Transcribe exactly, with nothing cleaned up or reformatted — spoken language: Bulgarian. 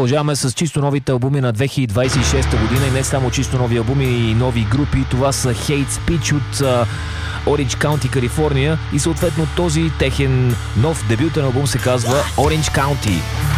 продължаваме с чисто новите албуми на две хиляди двадесет и шеста година и не само чисто нови албуми и нови групи. Това са Hate Speech от uh, Orange County, Калифорния и съответно този техен нов дебютен албум се казва Orange County.